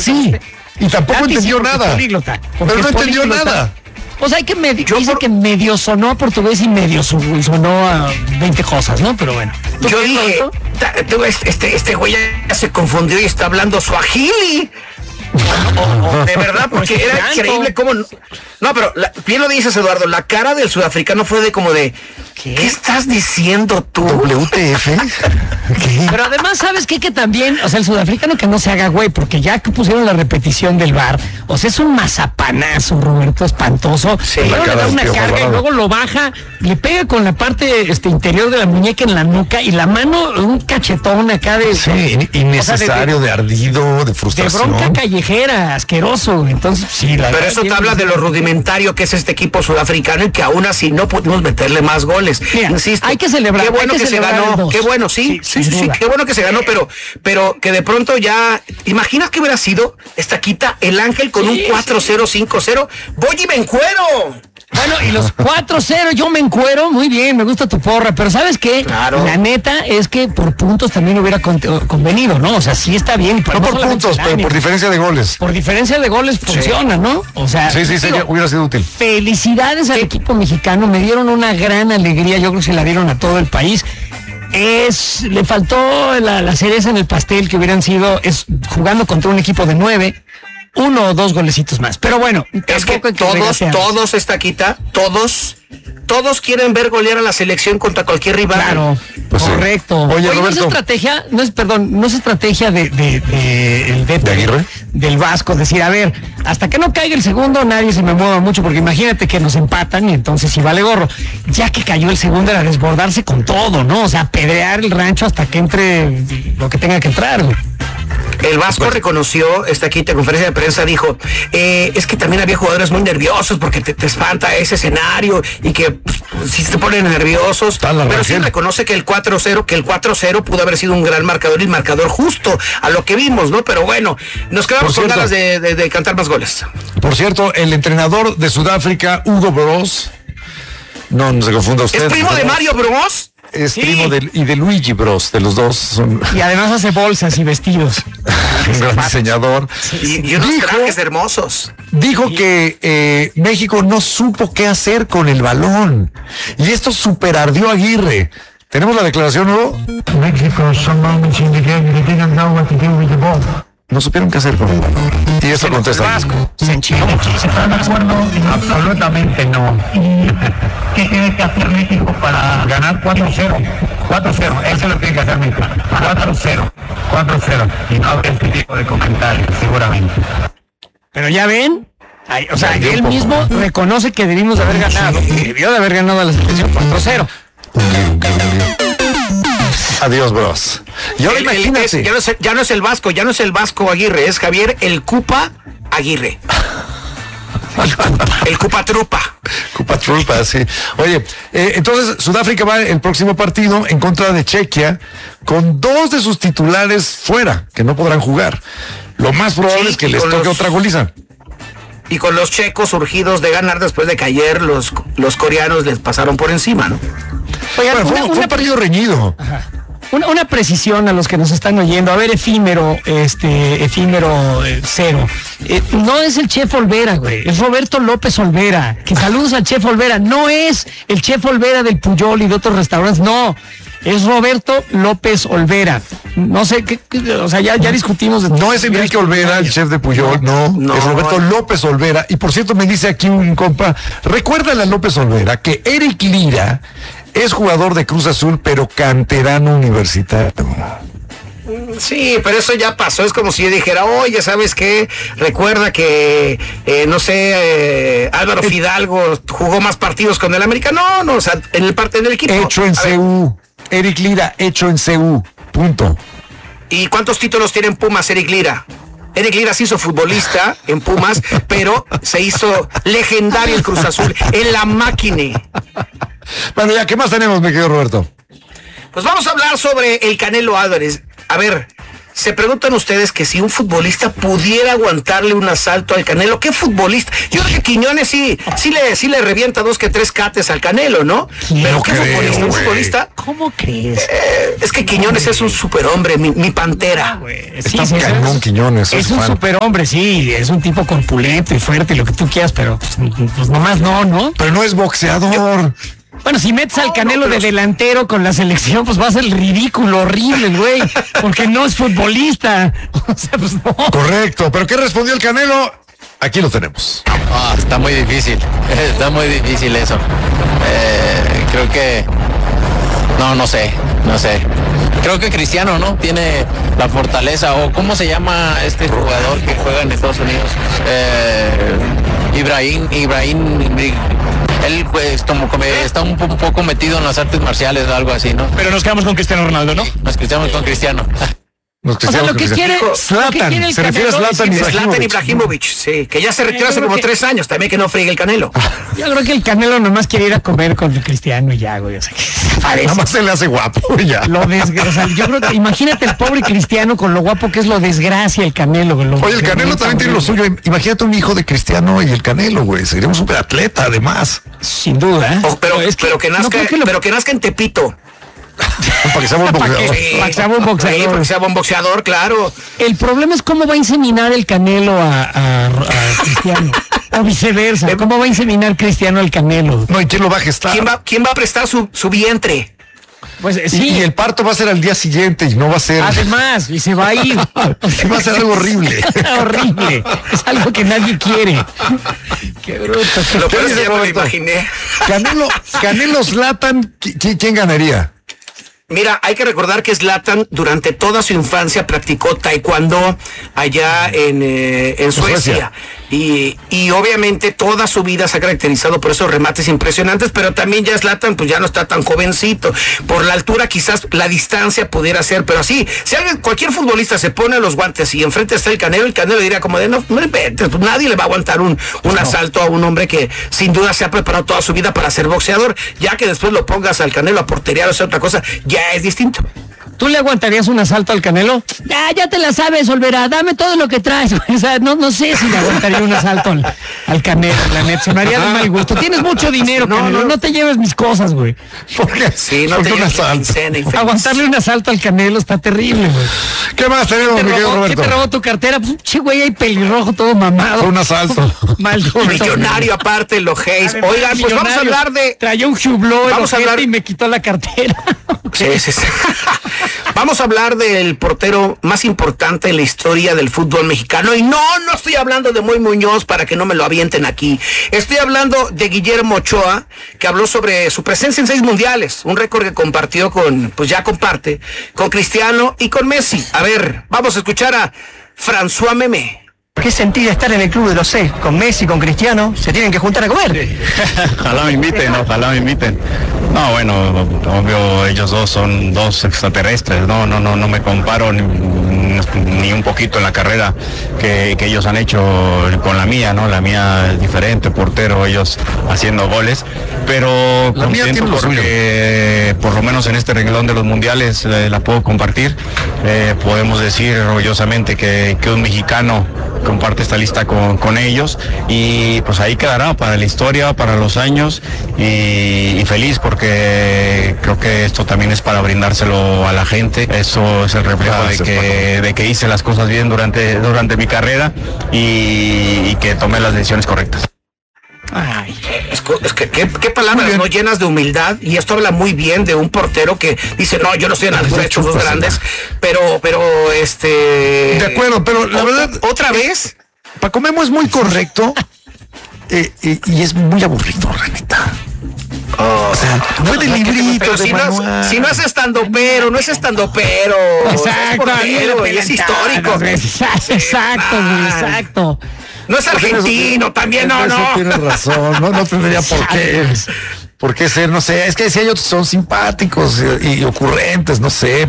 Sí, y tampoco entendió nada. Pero no entendió nada. O sea, hay que dice que medio sonó a portugués y medio sonó a 20 cosas, ¿no? Pero bueno. Yo dije, este güey ya se confundió y está hablando suajili. De verdad, porque era increíble cómo... No, pero bien lo dices, Eduardo, la cara del sudafricano fue de como de... ¿Qué estás diciendo tú? WTF. ¿Qué? Pero además, ¿sabes qué? Que también, o sea, el sudafricano que no se haga güey, porque ya que pusieron la repetición del VAR, o sea, es un mazapanazo, Roberto, espantoso. Sí, luego le da una carga y luego lo baja, le pega con la parte interior de la muñeca en la nuca y la mano, un cachetón acá de... Sí, innecesario, de ardido, de frustración. De bronca callejera, asqueroso. Entonces, sí, pero eso te habla de lo rudimentario que es este equipo sudafricano y que aún así no pudimos meterle más goles. Mira, insisto, hay que celebrar. Qué bueno que se ganó. Qué bueno, sí, qué bueno que se ganó, pero que de pronto ya. Imagina que hubiera sido esta quita el Ángel con un 4-0, 5-0. Voy y me encuero. Bueno, y los 4-0 yo me encuero, muy bien, me gusta tu porra, pero ¿sabes qué? Claro. La neta es que por puntos también hubiera convenido, ¿no? O sea, sí está bien. No por puntos, pero por diferencia de goles. Por diferencia de goles funciona, ¿no? O sea, sí, hubiera sido útil. Felicidades al equipo mexicano, me dieron una gran alegría, yo creo que se la dieron a todo el país. Le faltó la cereza en el pastel que hubieran sido, jugando contra un equipo de 9, 1 o 2 golecitos más. Pero bueno, es que todos esta quita, todos quieren ver golear a la selección contra cualquier rival. Claro, pues correcto. Sí. Oye, Roberto, no es estrategia de Aguirre, del Vasco, decir, a ver, hasta que no caiga el segundo nadie se me mueva mucho, porque imagínate que nos empatan y entonces si vale gorro. Ya que cayó el segundo era desbordarse con todo, ¿no? O sea, pedrear el rancho hasta que entre lo que tenga que entrar, güey. El Vasco reconoció esta quinta conferencia de prensa, dijo, es que también había jugadores muy nerviosos porque te espanta ese escenario y que si se ponen nerviosos, pero sí reconoce que el 4-0 pudo haber sido un gran marcador y el marcador justo a lo que vimos, ¿no? Pero bueno, nos quedamos con ganas de cantar más goles. Por cierto, el entrenador de Sudáfrica, Hugo Bros, no se confunda usted. ¿Es primo de Mario Bros? Es primo de Luigi Bros, de los dos. Y además hace bolsas y vestidos. Un gran diseñador. Sí. Y unos trajes hermosos. Dijo que México no supo qué hacer con el balón. Y esto superardió a Aguirre. ¿Tenemos la declaración, no? México, some moments in the game they didn't know what to do with the ball. No supieron qué hacer con el balón. Y eso contesta. Vasco se enchiló muchísimo. ¿Están de acuerdo? Absolutamente no. ¿Qué tiene que hacer México para ganar 4-0? 4-0, eso es lo que tiene que hacer México. 4-0. Y no habrá este tipo de comentarios, seguramente. Pero ya ven, o sea, él mismo reconoce que debimos de haber ganado. Debió de haber ganado a la selección 4-0. Adiós, Bros. Y ahora imagínate. Ya no es el Vasco Aguirre, es Javier el Cupa Aguirre. El Cupa Trupa. Cupa Trupa, sí. Oye, entonces Sudáfrica va el próximo partido en contra de Chequia con 2 de sus titulares fuera, que no podrán jugar. Lo más probable es que les toque otra goliza. Y con los checos urgidos de ganar después de que ayer los coreanos les pasaron por encima, ¿no? Oigan, fue un partido reñido. Ajá. Una precisión a los que nos están oyendo. A ver, efímero 0. No es el Chef Olvera, güey. Es Roberto López Olvera. Que saludos al Chef Olvera. No es el Chef Olvera del Puyol y de otros restaurantes. No. Es Roberto López Olvera. No sé qué, o sea, ya discutimos. No es Enrique Olvera, el chef de Puyol, no. Es Roberto López Olvera. Y por cierto, me dice aquí un compa, recuérdale a López Olvera que Eric Lira es jugador de Cruz Azul, pero canterano universitario. Sí, pero eso ya pasó. Es como si yo dijera, oye, ¿sabes qué? Recuerda que, Álvaro Fidalgo jugó más partidos con el América. No, o sea, en el equipo. Hecho en CU. Eric Lira, hecho en CU. Punto. ¿Y cuántos títulos tiene en Pumas Eric Lira? Eric Lira se hizo futbolista en Pumas, pero se hizo legendario el Cruz Azul, en la máquina. Bueno, ya, ¿qué más tenemos, mi querido Roberto? Pues vamos a hablar sobre el Canelo Álvarez. A ver, Se preguntan ustedes que si un futbolista pudiera aguantarle un asalto al Canelo, ¿qué futbolista? Yo creo que Quiñones sí le revienta 2 que 3 cates al Canelo, ¿no? Pero ¿qué futbolista? ¿Un futbolista? ¿Cómo crees? Es que Quiñones es un superhombre, mi pantera. Está cañón Quiñones. Es un superhombre, sí, es un tipo corpulento y fuerte y lo que tú quieras, pero pues nomás no. Pero no es boxeador. Bueno, si metes al Canelo de delantero con la selección, pues va a ser ridículo, horrible, güey, porque no es futbolista. O sea, pues no. Correcto, pero ¿qué respondió el Canelo? Aquí lo tenemos. Está muy difícil eso. Creo que... No sé. Creo que Cristiano, ¿no? Tiene la fortaleza, o ¿cómo se llama este jugador que juega en Estados Unidos? Ibrahim. Él pues como está un poco metido en las artes marciales o algo así, ¿no? Pero nos quedamos con Cristiano Ronaldo, ¿no? Nos quedamos con Cristiano. O sea, lo que quiere Zlatan, se refiere a Zlatan Ibrahimovic, sí, que ya se retiró hace como 3 años, también que no friegue el Canelo. Yo creo que el Canelo nomás quiere ir a comer con Cristiano y ya, güey. O sea, nada más se le hace guapo y ya. Lo desgracia. Yo creo que imagínate el pobre Cristiano con lo guapo que es, lo desgracia el Canelo. Oye, el Canelo también tiene lo suyo. Imagínate un hijo de Cristiano y el Canelo, güey. Sería un superatleta, además. Sin duda. Pero que nazca en Tepito. Para que sea buen boxeador. Para que sea buen boxeador. Para que sea buen boxeador, claro. El problema es cómo va a inseminar el Canelo a Cristiano. O viceversa. ¿Cómo va a inseminar Cristiano al Canelo? No, ¿y quién lo va a gestar? ¿Quién va a prestar su vientre? Pues sí. Y el parto va a ser al día siguiente y no va a ser... Además, y se va a ir. Y va a ser algo horrible. Horrible. Es algo que nadie quiere. Qué bruto. Lo peor es que ya me lo imaginé. Canelo Zlatan, ¿quién ganaría? Mira, hay que recordar que Zlatan durante toda su infancia practicó taekwondo allá en Suecia. Y obviamente toda su vida se ha caracterizado por esos remates impresionantes, pero también ya Zlatan pues ya no está tan jovencito. Por la altura quizás la distancia pudiera ser, pero así, si cualquier futbolista se pone los guantes y enfrente está el Canelo diría como de no inventes, pues nadie le va a aguantar un asalto a un hombre que sin duda se ha preparado toda su vida para ser boxeador. Ya que después lo pongas al Canelo a porterear o sea otra cosa, ya es distinto. ¿Tú le aguantarías un asalto al Canelo? Ya te la sabes, Olvera, dame todo lo que traes. O sea, no sé si le aguantaría un asalto al Canelo, la neta. Se me haría de mal gusto. Tienes mucho dinero, Canelo, no te lleves mis cosas, güey. ¿Por qué? Sí, no te lleves aguantarle un asalto al Canelo está terrible, güey. ¿Qué más tenemos, mi querido Roberto? ¿Qué te robó tu cartera? Pues, che, güey, hay pelirrojo todo mamado. Fue un asalto. Millonario aparte, los Hayes. Oigan, pues vamos a hablar de... Traía un Hublot y me quitó la cartera. Sí. Vamos a hablar del portero más importante en la historia del fútbol mexicano. Y no estoy hablando de Moy Muñoz para que no me lo avienten aquí. Estoy hablando de Guillermo Ochoa, que habló sobre su presencia en 6 mundiales. Un récord que compartió comparte con Cristiano y con Messi. A ver, vamos a escuchar a François Memé. ¿Qué sentía estar en el club de los 6? Con Messi, con Cristiano, se tienen que juntar a comer. Ojalá me inviten. No, bueno, obvio, ellos dos son 2 extraterrestres, no me comparo ni un poquito en la carrera que ellos han hecho con la mía, ¿no? La mía es diferente, portero, ellos haciendo goles, pero contento porque por lo menos en este renglón de los mundiales la puedo compartir. Podemos decir orgullosamente que un mexicano comparte esta lista con ellos y pues ahí quedará para la historia, para los años y feliz porque creo que esto también es para brindárselo a la gente. Eso es el reflejo de que hice las cosas bien durante mi carrera y que tomé las decisiones correctas. Ay, es que qué palabras no llenas de humildad, y esto habla muy bien de un portero que dice no, yo no estoy en la altura de estos dos grandes, pero de acuerdo, pero la verdad otra vez Paco Memo es muy correcto y es muy aburrido, la neta. O sea, fue de librito, de manual. Si no es estandopero, no es estandopero. Exacto, es histórico. Exacto. No es argentino, también no. Tienes razón, no tendría por qué. ¿Por qué ser? No sé, es que decía yo, son simpáticos y ocurrentes, no sé.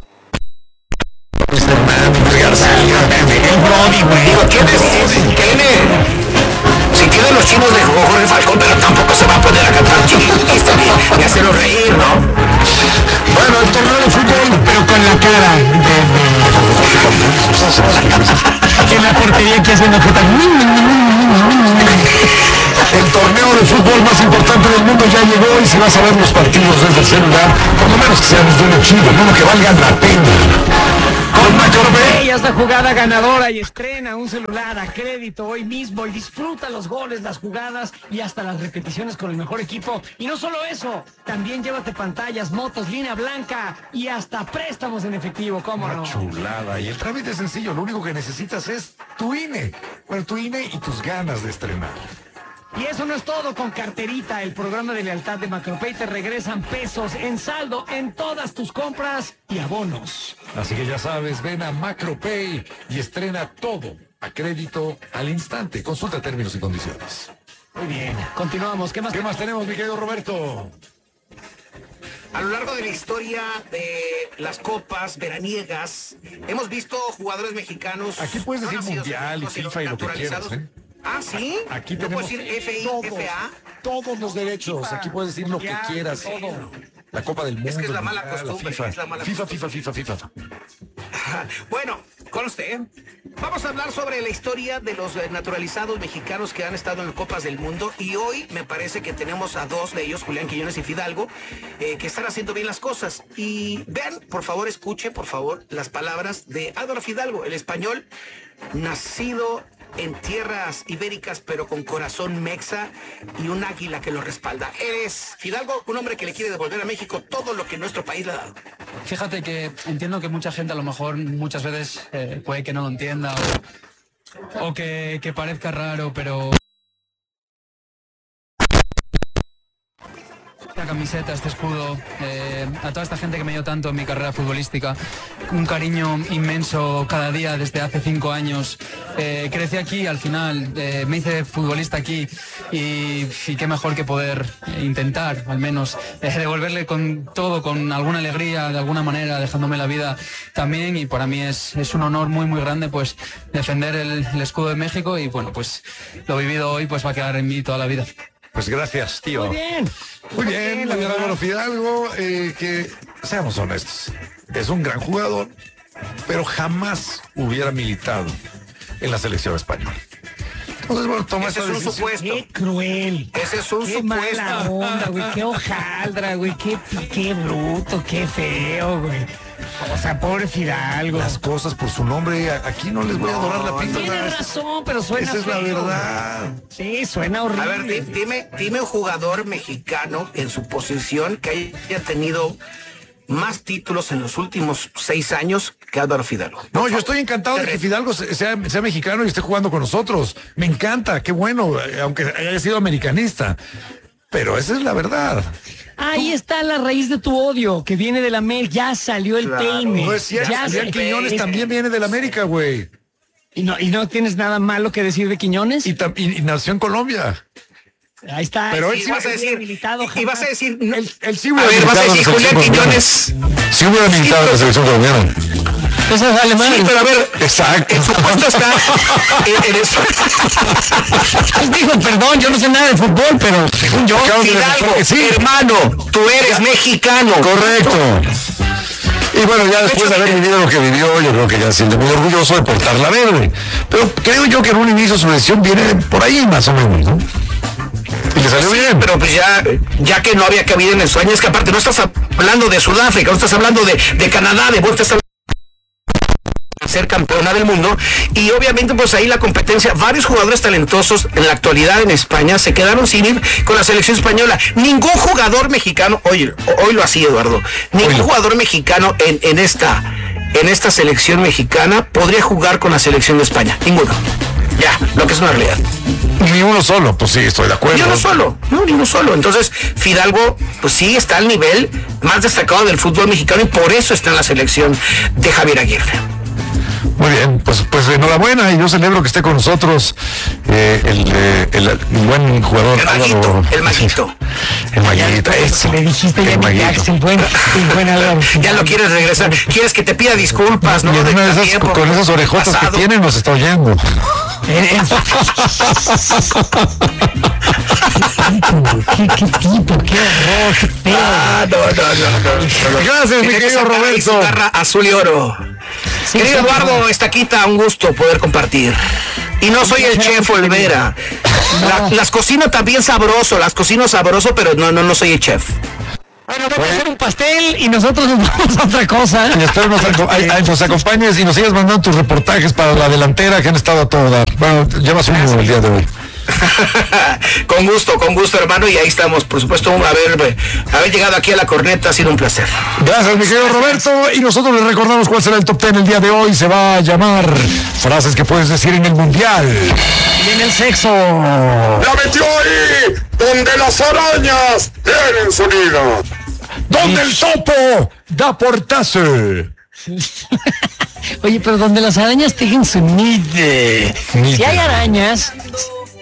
Tiene los chinos de Jorge Falcón, pero tampoco se va a poner a cantar chistes ni hacerlo reír, ¿no? Bueno, el torneo de fútbol, pero con la cara de portería aquí haciendo jeta. El torneo de fútbol más importante del mundo ya llegó y si vas a ver los partidos desde el celular, por lo menos que sean desde uno chido, uno que valgan la pena. Con MacroPay. Haz la jugada ganadora y estrena un celular a crédito hoy mismo y disfruta los goles, las jugadas y hasta las repeticiones con el mejor equipo. Y no solo eso, también llévate pantallas, motos, línea blanca y hasta préstamos en efectivo, ¿cómo no? Chulada. Y el trámite es sencillo, lo único que necesitas es tu INE. Bueno, tu INE y tus ganas de estrenar. Y eso no es todo, con Carterita, el programa de lealtad de MacroPay, te regresan pesos en saldo en todas tus compras y abonos. Así que ya sabes, ven a MacroPay y estrena todo a crédito al instante. Consulta términos y condiciones. Muy bien, continuamos. ¿Qué más tenemos, mi querido Roberto? A lo largo de la historia de las copas veraniegas, hemos visto jugadores mexicanos. Aquí puedes decir mundial y FIFA y lo que quieras, ¿eh? Ah, ¿sí? Aquí ¿no tenemos puedes decir FI, FA? Todos los derechos. FIFA, aquí puedes decir mundial, lo que quieras. todo. La Copa del Mundo. Es que es la mala mundial, costumbre. FIFA. Es la mala FIFA. Bueno, conste, vamos a hablar sobre la historia de los naturalizados mexicanos que han estado en Copas del Mundo y hoy me parece que tenemos a dos de ellos, Julián Quiñones y Fidalgo, que están haciendo bien las cosas. Y vean, por favor, escuchen, por favor, las palabras de Álvaro Fidalgo, el español, nacido en tierras ibéricas, pero con corazón mexa y un águila que lo respalda. Eres, Fidalgo, un hombre que le quiere devolver a México todo lo que nuestro país le ha dado. Fíjate que entiendo que mucha gente a lo mejor muchas veces puede que no lo entienda o que parezca raro, pero esta camiseta, este escudo, a toda esta gente que me dio tanto en mi carrera futbolística, un cariño inmenso cada día desde hace 5 años. Crecí aquí, al final me hice futbolista aquí y qué mejor que poder intentar al menos devolverle con todo, con alguna alegría, de alguna manera, dejándome la vida también. Y para mí es un honor muy muy grande pues defender el escudo de México y bueno, pues lo vivido hoy pues va a quedar en mí toda la vida. Pues gracias, tío. Muy bien, la verdad, Álvaro Fidalgo, que seamos honestos, es un gran jugador, pero jamás hubiera militado en la selección española. Entonces, bueno, toma ese esa es un decisión. supuesto. Qué cruel. Ese es un Qué supuesto. mala onda, güey. Qué hojaldra, güey. Qué bruto, qué feo, güey. O sea, pobre Fidalgo. Las cosas por su nombre, aquí no les voy a dorar la pinta. Tienes razón, pero suena Esa es la feo. verdad. Sí, suena horrible. A ver, dime un jugador mexicano en su posición que haya tenido más títulos en los últimos 6 años que Álvaro Fidalgo. No, yo estoy encantado de que Fidalgo sea mexicano y esté jugando con nosotros. Me encanta, qué bueno, aunque haya sido americanista. Pero esa es la verdad. Ahí está la raíz de tu odio, que viene del América. Ya salió el peine. No es cierto, Julián Quiñones también viene del América, güey. ¿Y no tienes nada malo que decir de Quiñones? Y nació en Colombia. Ahí está. Pero él Y sí vas a decir, y vas a decir, no, él sí hubiera a ver, vas a decir Julián Quiñones. Sí hubiera militado en la selección colombiana. Eso es alemán. Sí, pero a ver, Exacto. el supuesto está en eso. Dijo, perdón, yo no sé nada de fútbol, pero según yo, Fidalgo, hermano, tú eres mexicano. Correcto. Y bueno, ya después de haber vivido lo que vivió, yo creo que ya se siente muy orgulloso de portar la verde. Pero creo yo que en un inicio su lesión viene por ahí más o menos, ¿no? Y le salió bien. Pero pues ya que no había cabida en el sueño, es que aparte no estás hablando de Sudáfrica, no estás hablando de Canadá, de vuelta, estás ser campeona del mundo y obviamente pues ahí la competencia, varios jugadores talentosos en la actualidad en España se quedaron sin ir con la selección española. Ningún jugador mexicano, hoy lo hacía Eduardo, ningún jugador mexicano en esta selección mexicana podría jugar con la selección de España, ninguno. Ya, lo que es una realidad. Ni uno solo, pues sí, estoy de acuerdo. Ni uno solo. Entonces, Fidalgo, pues sí, está al nivel más destacado del fútbol mexicano y por eso está en la selección de Javier Aguirre. Muy bien, pues enhorabuena y yo celebro que esté con nosotros el buen jugador Álvaro. El Maguito. El Maguito, eso. Le dijiste ya el buen Álvaro. Ya lo quieres regresar. Quieres que te pida disculpas, ¿no? Y en una de esas, con esas orejotas pasado que tiene, nos está oyendo. ¿Qué tipo? ¡Qué horror! ¡Qué feo! No. Gracias, mi querido Roberto. Garra azul y oro. Sí, querido Eduardo Estaquita, un gusto poder compartir. Y no soy el chef Olvera. Las cocino también sabroso, pero no soy el chef. Bueno, vamos a hacer un pastel y nosotros nos vamos a otra cosa. Y espero nos acompañes y nos sigas mandando tus reportajes para la delantera que han estado a todo dar. Bueno, llevas uno el día de hoy. Con gusto, hermano, y ahí estamos. Por supuesto, haber llegado aquí a la corneta ha sido un placer. Gracias, mi querido Roberto. Y nosotros les recordamos cuál será el top 10 el día de hoy. Se va a llamar frases que puedes decir en el mundial. Y en el sexo. ¡La metió ahí! ¡Donde las arañas tienen su nido! ¡Donde el topo da portazo! Oye, pero donde las arañas tienen su nido. Si hay arañas,